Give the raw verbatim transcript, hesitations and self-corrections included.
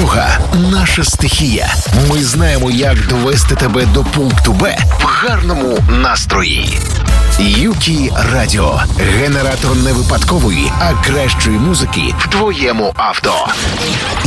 напруга – наша стихія. Ми знаємо, як довести тебе до пункту Б в гарному настрої. Юкі Радіо. Генератор не випадкової, а кращої музики в твоєму авто.